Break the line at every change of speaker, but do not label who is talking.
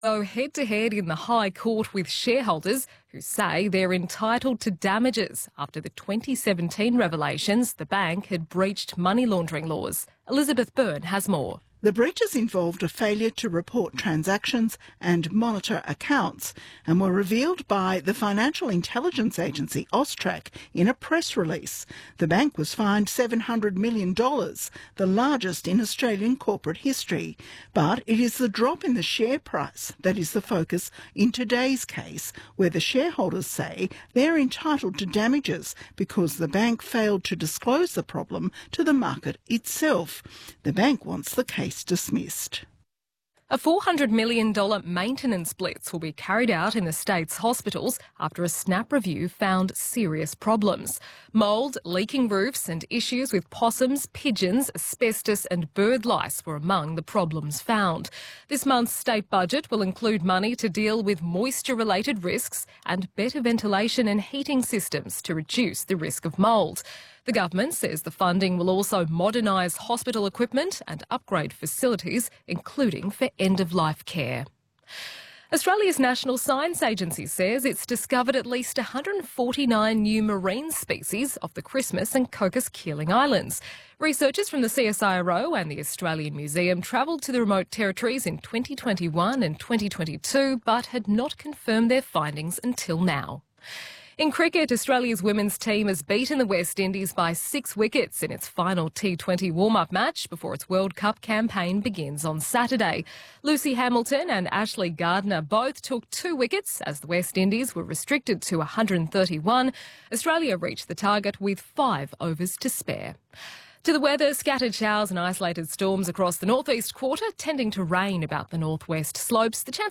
Go head-to-head in the High Court with shareholders who say they're entitled to damages after the 2017 revelations the bank had breached money laundering laws. Elizabeth Byrne has more.
The breaches involved a failure to report transactions and monitor accounts and were revealed by the financial intelligence agency Austrac in a press release. The bank was fined $700 million, the largest in Australian corporate history. But it is the drop in the share price that is the focus in today's case, where the shareholders say they're entitled to damages because the bank failed to disclose the problem to the market itself. The bank wants the case dismissed.
A $400 million maintenance blitz will be carried out in the state's hospitals after a snap review found serious problems. Mould, leaking roofs and issues with possums, pigeons, asbestos and bird lice were among the problems found. This month's state budget will include money to deal with moisture-related risks and better ventilation and heating systems to reduce the risk of mould. The government says the funding will also modernise hospital equipment and upgrade facilities, including for end-of-life care. Australia's National Science Agency says it's discovered at least 149 new marine species off the Christmas and Cocos Keeling Islands. Researchers from the CSIRO and the Australian Museum travelled to the remote territories in 2021 and 2022 but had not confirmed their findings until now. In cricket, Australia's women's team has beaten the West Indies by 6 wickets in its final T20 warm-up match before its World Cup campaign begins on Saturday. Lucy Hamilton and Ashley Gardner both took 2 wickets as the West Indies were restricted to 131. Australia reached the target with 5 overs to spare. To the weather, scattered showers and isolated storms across the northeast quarter, tending to rain about the northwest slopes. The chance